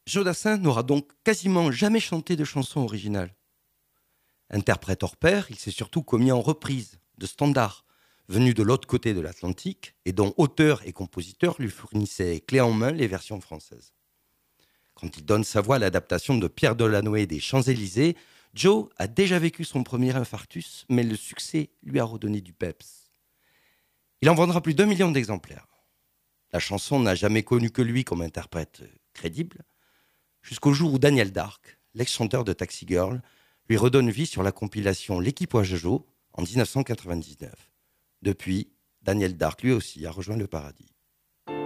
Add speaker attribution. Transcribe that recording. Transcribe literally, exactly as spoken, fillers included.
Speaker 1: Joe Dassin n'aura donc quasiment jamais chanté de chanson originale. Interprète hors pair, il s'est surtout commis en reprise de standards venus de l'autre côté de l'Atlantique et dont auteur et compositeur lui fournissaient clé en main les versions françaises. Quand il donne sa voix à l'adaptation de Pierre Delanoë des Champs-Élysées, Joe a déjà vécu son premier infarctus, mais le succès lui a redonné du peps. Il en vendra plus d'un million d'exemplaires. La chanson n'a jamais connu que lui comme interprète crédible, jusqu'au jour où Daniel Dark, l'ex-chanteur de Taxi Girl, lui redonne vie sur la compilation L'équipage Joe en dix-neuf cent quatre-vingt-dix-neuf. Depuis, Daniel Dark lui aussi a rejoint le paradis.